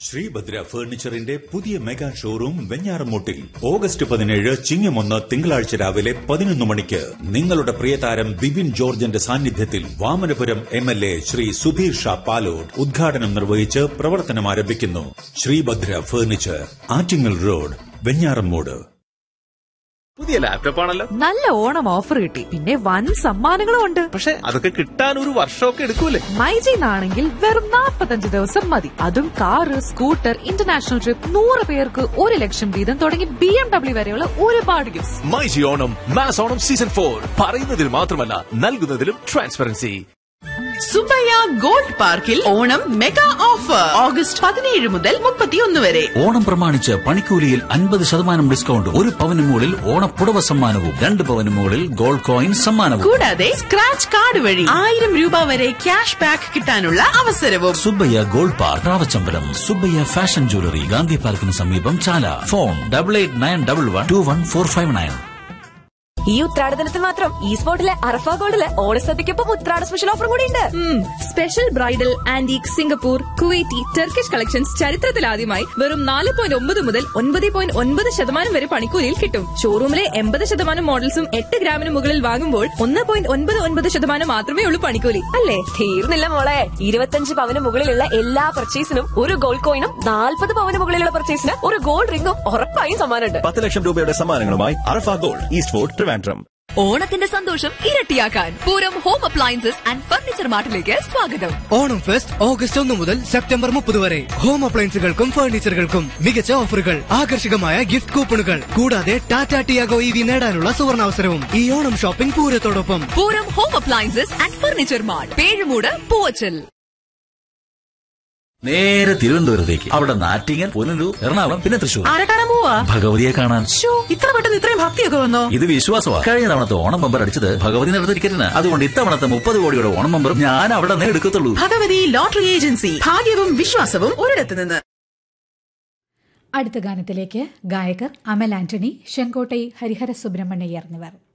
ശ്രീഭദ്ര ഫർണിച്ചറിന്റെ പുതിയ mega showroom വെഞ്ഞാറമൂട്ടിൽ August 17 ചിങ്ങം 1 തിങ്കളാഴ്ച രാവിലെ 11 മണിക്ക് നിങ്ങളുടെ പ്രിയതാരം ബിബിൻ ജോർജിന്റെ സാന്നിധ്യത്തിൽ വാമനപുരം MLA ശ്രീ സുധീർ ഷാ പാലോട് ഉദ്ഘാടനം നിർവഹിച്ച് പ്രവർത്തനം ആരംഭിക്കുന്നു. Sreebhadra furniture, Attingal road, Venjaramoodu. പുതിയ ലാപ്ടോപ്പ് ആണല്ലോ. നല്ല ഓണം ഓഫർ കിട്ടി, പിന്നെ വൻ സമ്മാനങ്ങളും ഉണ്ട്. പക്ഷെ അതൊക്കെ കിട്ടാൻ ഒരു വർഷമൊക്കെ എടുക്കൂലേ? മൈജിന്നാണെങ്കിൽ വെറും 45 ദിവസം മതി. അതും കാറ്, സ്കൂട്ടർ, ഇന്റർനാഷണൽ ട്രിപ്പ്, 100 പേർക്ക് 1 ലക്ഷം വീതം തുടങ്ങി BMW വരെയുള്ള ഒരുപാട് gifts. MyG Onam mass Onam season 4 പറയുന്നതിൽ മാത്രമല്ല നൽകുന്നതിലും ട്രാൻസ്പെറൻസി. സുബയ്യ ഗോൾഡ് പാർക്കിൽ ഓണം മെഗാ ഓഫർ ഓഗസ്റ്റ് 17 മുതൽ 31 വരെ. ഓണം പ്രമാണിച്ച് പണിക്കൂലിയിൽ 50% ഡിസ്കൗണ്ട്, 1 പവന് മുകളിൽ ഓണപ്പുടവ സമ്മാനവും, 2 പവന് മുകളിൽ ഗോൾഡ് കോയിൻ സമ്മാനവും, കൂടാതെ സ്ക്രാച്ച് കാർഡ് വഴി 1000 രൂപ വരെ ക്യാഷ് ബാക്ക് കിട്ടാനുള്ള അവസരവും. Subbaiah gold park, രാവച്ചമ്പലം. Subbaiah fashion jewellery, Gandhi പാർക്കിന് സമീപം, ചാല. ഫോൺ 8891121459. ഈ ഉത്രാടദിനത്തിൽ മാത്രം ഈ സ്പോട്ടിലെ അറഫ ഗോൾഡിലെ ഓണസദ്യക്കൊപ്പം ഉത്രാട സ്പെഷ്യൽ ഓഫർ കൂടിയുണ്ട്. Special bridal, antique, Singapore, Kuwaiti, Turkish collections ചരിത്രത്തിലാദ്യമായി വെറും 4.9 മുതൽ 9.9% വരെ പണിക്കൂലിയിൽ കിട്ടും. ഷോറൂമിലെ 80% മോഡൽസും 8 ഗ്രാമിന് മുകളിൽ വാങ്ങുമ്പോൾ 1.99% മാത്രമേ ഉള്ളൂ പണിക്കൂലി. അല്ലേ? തീർന്നില്ല മോളെ, 25 പവന് മുകളിലുള്ള എല്ലാ പർച്ചേസിനും ഒരു ഗോൾഡ് കോയിനും, 40 പവന് മുകളിലുള്ള പർച്ചേസിന് ഒരു ഗോൾഡ് റിംഗും ഉറപ്പായും സമ്മാനമുണ്ട്. 10 ലക്ഷം രൂപയുടെ സമ്മാനങ്ങളുമായി അറഫ ഗോൾഡ്, ഈസ്റ്റ് ഫോർട്ട്, ട്രിവാൻഡ്രം. ഓണത്തിന്റെ സന്തോഷം ഇരട്ടിയാക്കാൻ Pooram home appliances and furniture മാർട്ടിലേക്ക് സ്വാഗതം. ഓണം ഫെസ്റ്റ് ഓഗസ്റ്റ് 1 മുതൽ സെപ്റ്റംബർ 30 വരെ. ഹോം അപ്ലയൻസുകൾക്കും ഫർണിച്ചറുകൾക്കും മികച്ച ഓഫറുകൾ, ആകർഷകമായ ഗിഫ്റ്റ് കൂപ്പണുകൾ, കൂടാതെ ടാറ്റ ടിയാഗോ EV നേടാനുള്ള സുവർണാവസരവും ഈ Onam shopping പൂരത്തോടൊപ്പം. Pooram home appliances and furniture mart, Pezhumoodu, Poovachal. നേരെ തിരുവനന്തപുരത്തേക്ക്, അവിടെ നാറ്റിങ്ങൽ, പുനലൂർ, എറണാകുളം, പിന്നെ തൃശൂർ. ആരെ കാണാൻ പോവാ? ഭഗവതിയെ കാണാൻ. ഇത്ര പെട്ടെന്ന് ഇത്രയും ഭക്തിയൊക്കെ വന്നോ? ഇത് വിശ്വാസമാണ്. കഴിഞ്ഞ തവണത്തെ ഓണം ബമ്പർ അടിച്ചത് ഭഗവതി നടന്ന ടിക്കറ്റിന്. അതുകൊണ്ട് ഇത്തവണത്തെ 30 കോടിയുടെ ഓണം ബമ്പർ ഞാൻ അവിടെ നിന്ന് എടുക്കത്തുള്ളൂ. ഭഗവതി ലോട്ടറി ഏജൻസി, ഭാഗ്യവും വിശ്വാസവും ഒരിടത്ത് നിന്ന്. അടുത്ത ഗാനത്തിലേക്ക് ഗായകർ അമൽ ആന്റണി, ചെങ്കോട്ടൈ ഹരിഹര സുബ്രഹ്മണ്യർ എന്നിവർ.